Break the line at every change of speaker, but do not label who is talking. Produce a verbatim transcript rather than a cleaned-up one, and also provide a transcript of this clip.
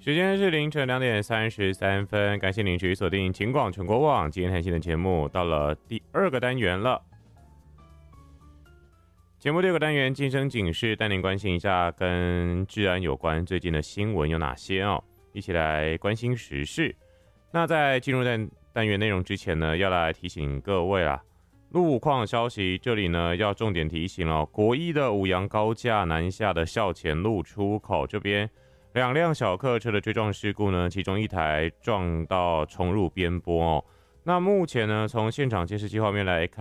时间是凌晨两点三十三分，感谢您持续锁定秦广全国网今天谈新的节目，到了第二个单元了。节目第二个单元晋升警示，带您关心一下跟治安有关最近的新闻有哪些哦，一起来关心时事。那在进入单单元内容之前呢，要来提醒各位啦，路况消息，这里呢要重点提醒哦，国一的五杨高架南下的校前路出口这边。两辆小客车的追撞事故呢，其中一台撞到冲入边坡哦。那目前呢，从现场监视器画面来看